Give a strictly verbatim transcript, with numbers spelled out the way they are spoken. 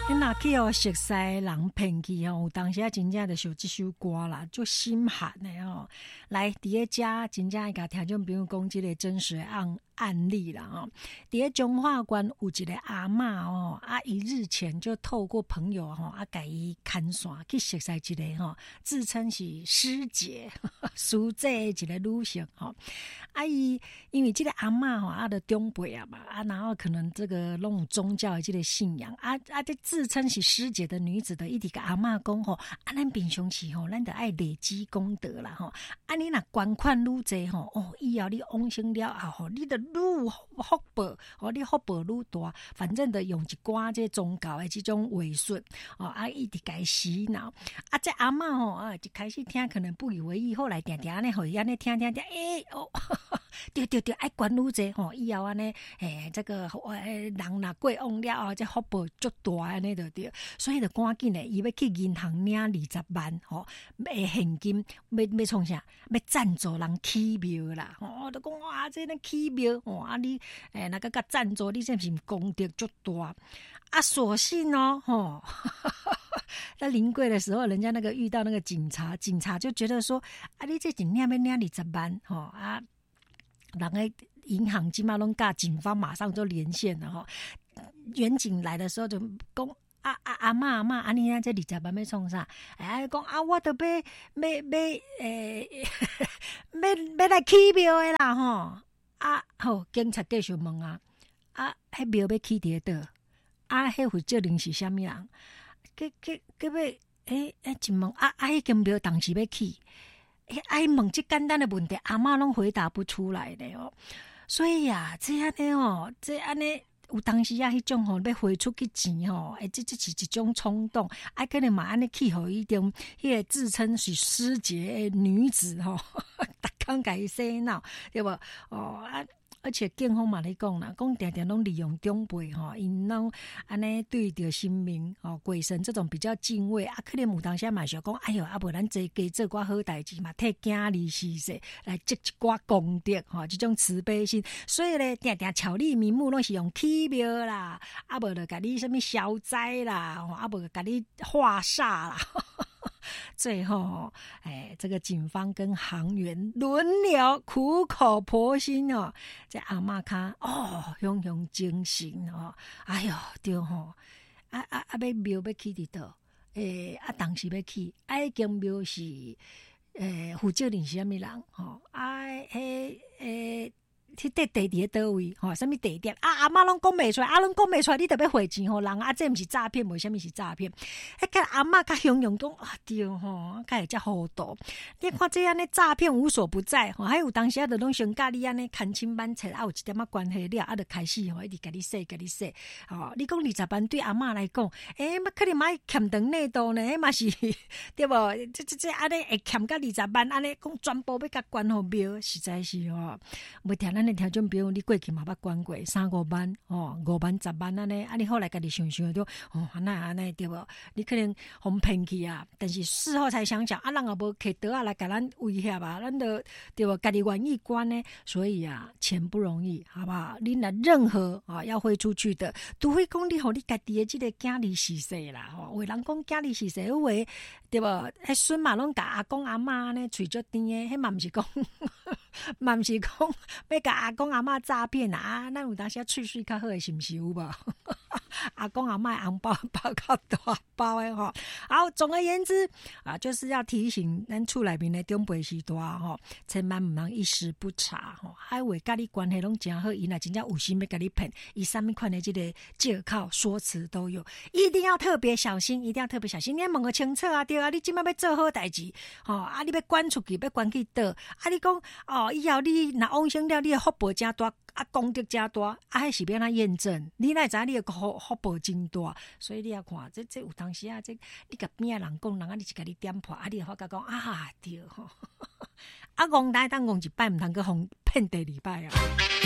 你若去哦熟悉人骗去哦，有当时啊真正就受这首歌啦，就心寒的哦。来，伫咧遮真正会甲听众朋友讲这个真实的案案例啦哦。伫咧中华关有一个阿嬷哦，啊，伊日前就透过朋友吼啊，甲伊牵线去熟悉一个吼，自称是师姐、师姐一个女性吼。啊，伊因为这个阿嬷吼，啊，的长辈啊嘛，啊，然后可能这个弄宗教的这个信仰，啊啊，这自称是师姐的女子的，一直甲阿嬷讲吼，啊，咱平常时吼，咱得爱累积功德啦吼，啊，你若捐款愈济吼，哦，以后你往生了后吼，你得愈福报，哦，你福报愈大，反正得用一寡这宗教的这种话术，哦，啊，一直甲伊洗脑，啊，这阿嬷吼啊，一开始听可能不以为意，后来定定安尼，互伊安尼听听听，诶、欸、哦。对对对，爱管愈济吼，以后安尼，诶，这个诶人若过往了后，这福报足大安尼就对，所以就赶紧诶，伊要去银行领二十万吼，诶现金，要要创啥？要赞助人起庙啦，吼，就讲哇，这个起庙，哦，啊你诶那个甲赞助，你这是功德足大，啊，所幸哦，吼。在临柜的时候，人家那个遇到那个警察，警察就觉得说，啊，你这真领要领二十万，吼啊。人个银行基嘛拢甲警方马上就连线了吼，远警来的时候就讲啊啊阿嬷阿嬷安尼啊，这二十万要创啥？哎，讲啊，我都要要要诶，要要来起庙的啦吼！啊，好，警察继续问啊，啊，迄庙要起伫倒？啊，迄负责人是啥物人？结结结尾诶诶，一问啊啊，迄间庙当时要起。哎，问这简单的问题，阿嬷拢回答不出来的哦。所以呀、啊，这样的哦，这样的有当时啊，迄种吼要汇出去钱吼，哎，这这是一种冲动，哎，可能嘛安尼去互一种迄个自称是师姐的女子吼，逐工甲伊洗脑，对无？哦啊。而且警方嘛咧讲啦，讲定定拢利用长辈吼，因拢安尼对着神明吼、鬼神这种比较敬畏啊，可能有当时嘛想讲，哎哟，啊无咱做加做寡好代志嘛，替囝儿逝世来积一寡功德吼，这种慈悲心，所以咧定定巧立名目拢是用起庙啦，啊无就甲你什么消灾啦，啊无甲你化煞啦。最后，哎，这个警方跟行员轮流苦口婆心哦，在阿嬷卡哦，雄雄精神哦，哎呦，对吼，啊啊啊，要庙要起伫倒，诶，啊，当时要起，啊，迄间庙是诶负责人是啥物人吼，啊，迄诶。去地地伫倒位吼，什么地点啊？阿嬷拢讲袂出来，啊，拢讲袂出来，你特别汇钱吼人啊，这毋是诈骗，为什么是诈骗？迄个阿嬷较形容讲啊，对吼，较会遮糊涂。你看这安尼诈骗无所不在吼，还有当时啊，就拢想甲你安尼看清班册啊，有一点仔关系了，啊，就开始吼，一直甲你说，甲你说，吼，你讲二十万对阿嬷来讲，诶、欸，可能买欠长内度呢，迄嘛是对无？这这这安尼会欠甲二十万，安尼讲全部要甲关好庙，实在是吼，袂听咱。听众朋友，你过去嘛捌管过三五万哦，五万十万安尼，啊，你后来家己想想就哦，安那安尼对无？你可能互骗去啊，但是事后才想想啊，人也无摕刀啊来甲咱威胁啊，咱就对无？家己愿意管呢，所以啊，钱不容易，好不好？你若任何啊要汇出去的，除非讲你互你家己的这个囝儿逝世啦，吼，有人讲囝儿逝世，有话对无？迄孙嘛拢甲阿公阿嬷呢，喙足甜的，迄嘛毋是讲，嘛毋是讲要甲阿公阿嬷诈骗啊！咱有当时喙水较好的，是毋是有无？阿公阿嬷红包包较大包的吼。好，总而言之啊，就是要提醒咱厝内面的长辈时代吼，千万毋通一时不察吼。还为甲你关系拢真好，伊若真正有心要甲你骗，伊啥物款的这个借口说辞都有，一定要特别小心，一定要特别小心。你要问个清楚啊，对啊，你即摆要做好代志，吼啊，你要捐出去，要捐去倒啊？你讲哦，以后你若往生了，你的福报真大。啊，功德真大，啊，还是要哪验证？你哪知你的福福报真大？所以你要看，这这有当时啊，这你甲边人讲，人啊，你是甲你点破，啊，你好甲讲啊，对吼，啊，戆大当戆一摆，毋通去互骗第二摆啊。